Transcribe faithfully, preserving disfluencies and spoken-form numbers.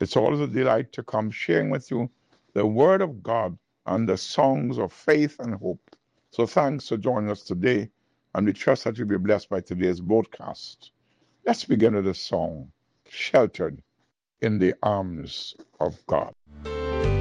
It's always a delight to come sharing with you the Word of God and the songs of faith and hope. So thanks for joining us today, and we trust that you'll be blessed by today's broadcast. Let's begin with a song, Sheltered in the Arms of God.